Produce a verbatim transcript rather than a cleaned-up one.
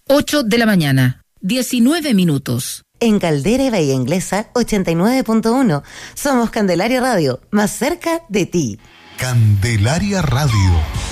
ocho de la mañana, diecinueve minutos. En Caldera y Bahía Inglesa, ochenta y nueve punto uno. Somos Candelaria Radio, más cerca de ti. Candelaria Radio.